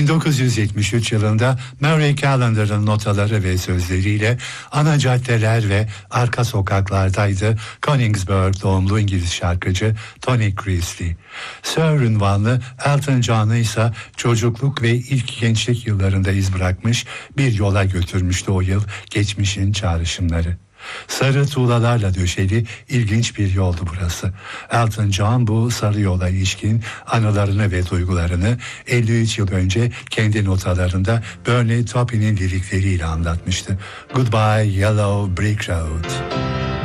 1973 yılında Murray Calendar'ın notaları ve sözleriyle ana caddeler ve arka sokaklardaydı Königsberg doğumlu İngiliz şarkıcı Tony Christie. Sir ünvanlı Elton John'ı ise çocukluk ve ilk gençlik yıllarında iz bırakmış, bir yola götürmüştü o yıl geçmişin çağrışımları. Sarı tuğlalarla döşeli ilginç bir yoldu burası. Elton John bu sarı yola ilişkin anılarını ve duygularını 53 yıl önce kendi notalarında Bernie Taupin'in lirikleriyle anlatmıştı. Goodbye Yellow Brick Road.